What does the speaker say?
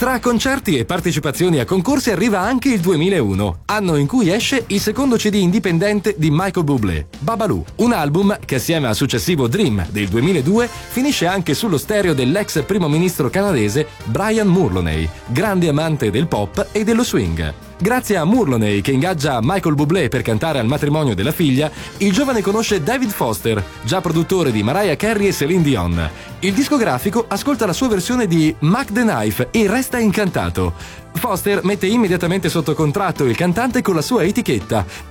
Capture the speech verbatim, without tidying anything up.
Tra concerti e partecipazioni a concorsi arriva anche il duemilauno, anno in cui esce il secondo C D indipendente di Michael Bublé, Babalu, un album che assieme al successivo Dream del duemiladue finisce anche sullo stereo dell'ex primo ministro canadese Brian Mulroney, grande amante del pop e dello swing. Grazie a Mulroney, che ingaggia Michael Bublé per cantare al matrimonio della figlia, il giovane conosce David Foster, già produttore di Mariah Carey e Celine Dion. Il discografico ascolta la sua versione di Mac the Knife e resta incantato. Foster mette immediatamente sotto contratto il cantante con la sua etichetta